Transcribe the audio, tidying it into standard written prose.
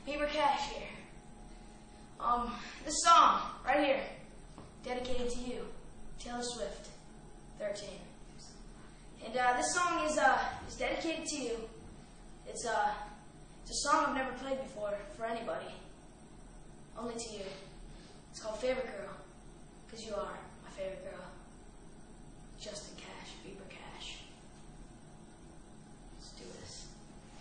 Beaver Cash here. This song right here, dedicated to you, Taylor Swift, 13. And this song is dedicated to you. It's a song I've never played before for anybody, only to you. It's called Favorite Girl.